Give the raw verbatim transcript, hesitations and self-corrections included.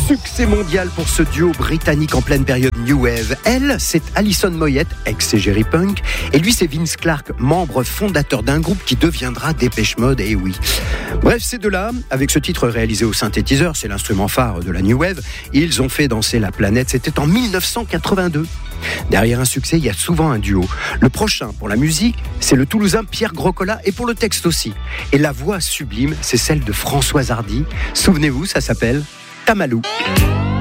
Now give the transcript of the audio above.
Succès mondial pour ce duo britannique en pleine période New Wave. Elle, c'est Alison Moyet, ex-Jerry Punk, et lui, c'est Vince Clarke, membre fondateur d'un groupe qui deviendra Depeche Mode, et oui. Bref, ces deux-là, avec ce titre réalisé au synthétiseur, c'est l'instrument phare de la New Wave, ils ont fait danser la planète, c'était en dix-neuf cent quatre-vingt-deux. Derrière un succès, il y a souvent un duo. Le prochain, pour la musique, c'est le Toulousain Pierre Groscola, et pour le texte aussi. Et la voix sublime, c'est celle de Françoise Hardy. Souvenez-vous, ça s'appelle Tamalou.